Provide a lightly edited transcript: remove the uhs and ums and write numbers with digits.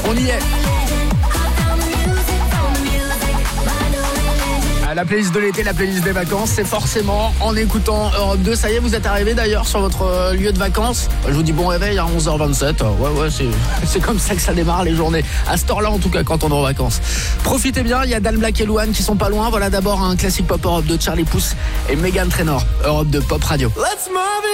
On y est. La playlist de l'été, la playlist des vacances, c'est forcément en écoutant Europe 2. Ça y est, vous êtes arrivé d'ailleurs sur votre lieu de vacances. Je vous dis bon réveil à 11h27. Ouais, c'est comme ça que ça démarre les journées. À cette heure-là, en tout cas, quand on est en vacances. Profitez bien, il y a Dan Black et Louane qui sont pas loin. Voilà d'abord un classique pop Europe 2 de Charlie Puth et Meghan Trainor. Europe 2 Pop Radio. Let's move it.